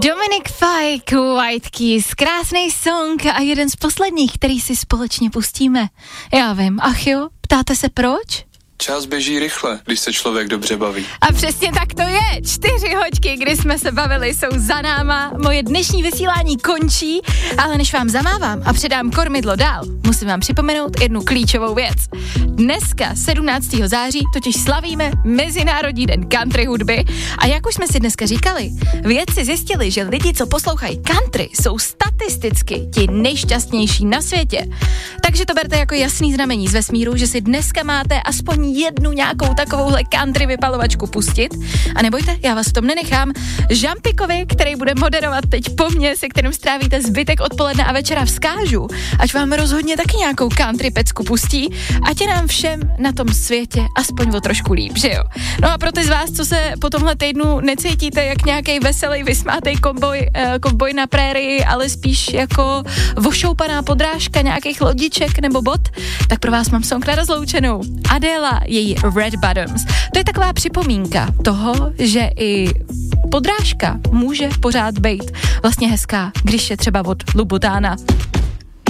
Dominic Fike, White Keys, krásný song a jeden z posledních, který si společně pustíme. Já vím, ach jo, ptáte se proč? Čas běží rychle, když se člověk dobře baví. A přesně tak to je. 4 hoďky, kdy jsme se bavili, jsou za náma. Moje dnešní vysílání končí, ale než vám zamávám a předám kormidlo dál, musím vám připomenout jednu klíčovou věc. Dneska, 17. září, totiž slavíme Mezinárodní den country hudby a jak už jsme si dneska říkali, vědci zjistili, že lidi, co poslouchají country, jsou statisticky ti nejšťastnější na světě. Takže to berte jako jasný znamení z vesmíru, že si dneska máte aspoň jednu nějakou takovouhle country vypalovačku pustit. A nebojte, já vás v tom nenechám. Žampikovi, který bude moderovat teď po mně, se kterým strávíte zbytek odpoledne a večera, vzkážu, ať vám rozhodně taky nějakou country pecku pustí, ať je nám všem na tom světě aspoň o trošku líp, že jo? No a pro ty z vás, co se po tomhle týdnu necítíte jak nějaký veselý, vysmátej kovboj na prérii, ale spíš jako vošoupaná podrážka nějakých lodiček nebo bot, tak pro vás mám song na rozloučenou. Adela, její Red Bottoms. To je taková připomínka toho, že i podrážka může pořád být vlastně hezká, když je třeba od Louboutina.